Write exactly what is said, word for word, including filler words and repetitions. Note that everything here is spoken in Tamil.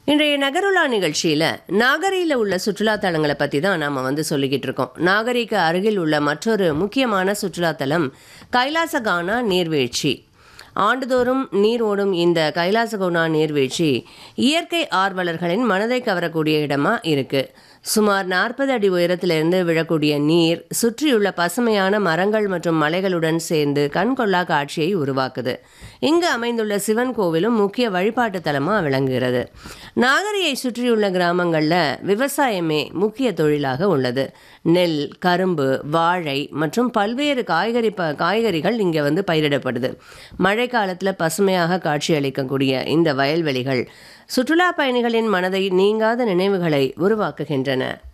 இன்றைய நகருலா நிகழ்ச்சியில் நாகரியில் உள்ள சுற்றுலா தலங்களை பற்றி தான் நாம் வந்து சொல்லிக்கிட்டு இருக்கோம். நாகரிக்கு அருகில் உள்ள மற்றொரு முக்கியமான சுற்றுலாத்தலம் கைலாசகானா நீர்வீழ்ச்சி. ஆண்டுதோறும் நீர் ஓடும் இந்த கைலாசகோனா நீர்வீழ்ச்சி இயற்கை ஆர்வலர்களின் மனதை கவரக்கூடிய இடமா இருக்கு. சுமார் நாற்பது அடி உயரத்திலிருந்து விழக்கூடிய நீர் சுற்றியுள்ள பசுமையான மரங்கள் மற்றும் மலைகளுடன் சேர்ந்து கண்கொள்ளா காட்சியை உருவாக்குது. இங்கு அமைந்துள்ள சிவன் கோவிலும் முக்கிய வழிபாட்டு தலமாக விளங்குகிறது. நாகரியை சுற்றியுள்ள கிராமங்களில் விவசாயமே முக்கிய தொழிலாக உள்ளது. நெல், கரும்பு, வாழை மற்றும் பல்வேறு காய்கறி ப காய்கறிகள் இங்கே வந்து பயிரிடப்படுது. மழை காலத்தில் பசுமையாக காட்சியளிக்கக்கூடிய இந்த வயல்வெளிகள் சுற்றுலா பயணிகளின் மனதை நீங்காத நினைவுகளை உருவாக்குகின்றன.